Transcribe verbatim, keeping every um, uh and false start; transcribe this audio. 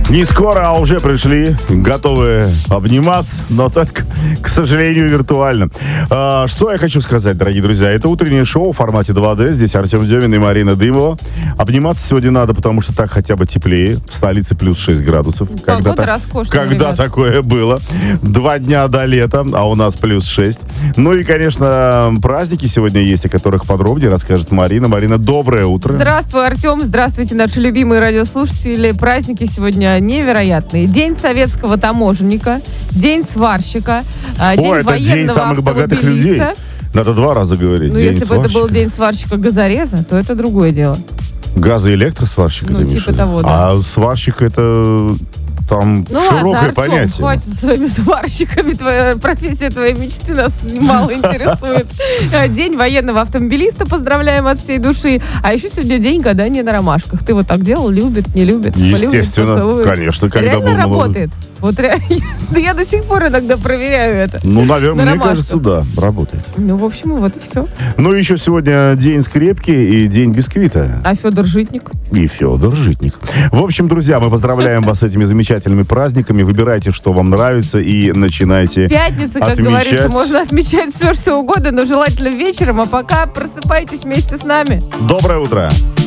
Не скоро, а уже пришли, готовы обниматься, но так, к сожалению, виртуально. А, что я хочу сказать, дорогие друзья? Это утреннее шоу в формате два дэ. Здесь Артем Демин и Марина Дымова. Обниматься сегодня надо, потому что так хотя бы теплее. В столице плюс шесть градусов. Погода когда роскошная, Когда ребят. такое было. Два дня до лета, а у нас плюс шесть. Ну и, конечно, праздники сегодня есть, о которых подробнее расскажет Марина. Марина, доброе утро. Здравствуй, Артем. Здравствуйте, наши любимые радиослушатели. Праздники сегодня невероятные. День советского таможенника, день сварщика, день О, это военного день самых богатых людей. Надо два раза говорить. Ну, день если сварщика. бы это был день сварщика-газореза, то это другое дело. Газоэлектросварщик? Ну, типа того, да. А сварщик это там ну, широкое ладно, Артем, понятие. хватит со своими сварщиками. Твоя профессия, твоей мечты нас мало интересует. День военного автомобилиста. Поздравляем от всей души. А еще сегодня день гадания на ромашках. Ты вот так делал? Любит, не любит? Естественно, полюбит, конечно. Когда реально был молодой. работает? Вот реально. Да я до сих пор иногда проверяю это. Ну, наверное, на мне ромашках. кажется, да, работает. Ну, в общем, вот и все. Ну, еще сегодня день скрепки и день бисквита. А Федор Житник? И Федор Житник. В общем, друзья, мы поздравляем вас с этими замечательными праздниками. Выбирайте, что вам нравится, и начинайте Пятница, как отмечать. говорится, можно отмечать все, что угодно, но желательно вечером. А пока просыпайтесь вместе с нами. Доброе утро.